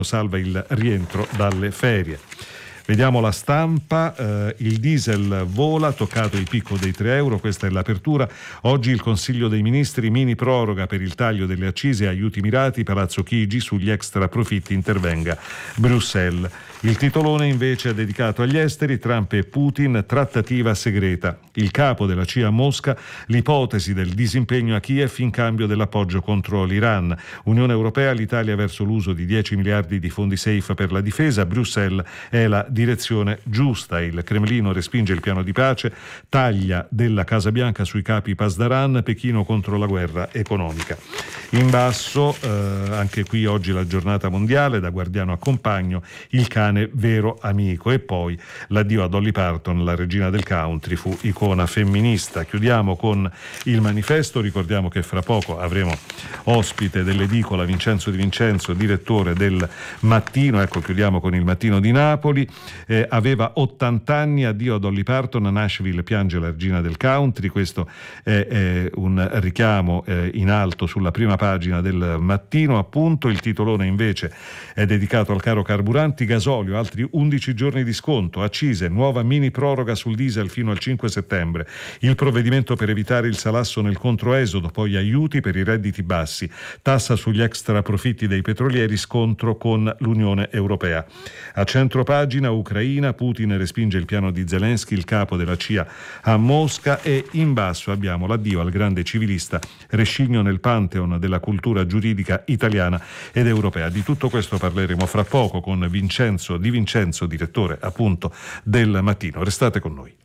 salva il rientro dalle ferie. Vediamo La Stampa, il diesel vola, toccato il picco dei 3 euro, questa è l'apertura. Oggi il Consiglio dei Ministri mini proroga per il taglio delle accise e aiuti mirati, Palazzo Chigi, sugli extra profitti intervenga Bruxelles. Il titolone invece è dedicato agli esteri, Trump e Putin, trattativa segreta. Il capo della CIA a Mosca, l'ipotesi del disimpegno a Kiev in cambio dell'appoggio contro l'Iran. Unione Europea, l'Italia verso l'uso di 10 miliardi di fondi safe per la difesa, Bruxelles è la direzione giusta. Il Cremlino respinge il piano di pace, taglia della Casa Bianca sui capi Pasdaran, Pechino contro la guerra economica. In basso, anche qui oggi la giornata mondiale, da guardiano a compagno, il cane vero amico, e poi l'addio a Dolly Parton, la regina del country, fu icona femminista. Chiudiamo con il Manifesto, ricordiamo che fra poco avremo ospite dell'edicola Vincenzo Di Vincenzo, direttore del Mattino. Ecco, chiudiamo con il Mattino di Napoli. Aveva 80 anni, addio a Dolly Parton, a Nashville piange la regina del country. Questo è un richiamo in alto sulla prima pagina del Mattino, appunto. Il titolone invece è dedicato al caro carburanti, gasolio, altri 11 giorni di sconto, accise, nuova mini proroga sul diesel fino al 5 settembre, il provvedimento per evitare il salasso nel controesodo, poi aiuti per i redditi bassi, tassa sugli extra profitti dei petrolieri, scontro con l'Unione Europea. A centropagina, Ucraina, Putin respinge il piano di Zelensky, il capo della CIA a Mosca, e in basso abbiamo l'addio al grande civilista, rescigno nel pantheon della cultura giuridica italiana ed europea. Di tutto questo parleremo fra poco con Vincenzo Di Vincenzo, direttore appunto del Mattino. Restate con noi.